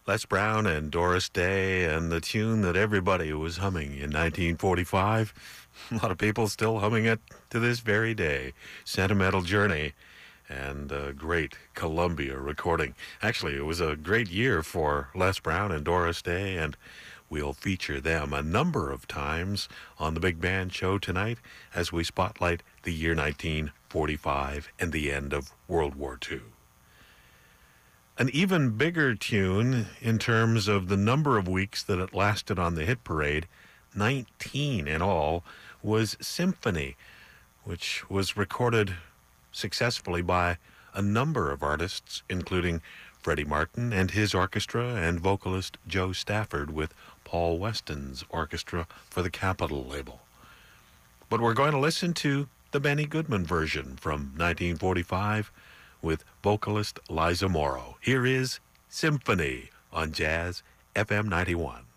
Les Brown and Doris Day and the tune that everybody was humming in 1945. A lot of people still humming it to this very day. Sentimental Journey, and a great Columbia recording. Actually, it was a great year for Les Brown and Doris Day, and we'll feature them a number of times on the Big Band Show tonight as we spotlight the year 1945 and the end of World War II. An even bigger tune in terms of the number of weeks that it lasted on the hit parade, 19 in all, was Symphony, which was recorded successfully by a number of artists, including Freddie Martin and his orchestra and vocalist Joe Stafford with Paul Weston's orchestra for the Capitol label. But we're going to listen to the Benny Goodman version from 1945 with vocalist Liza Morrow. Here is Symphony on Jazz FM 91.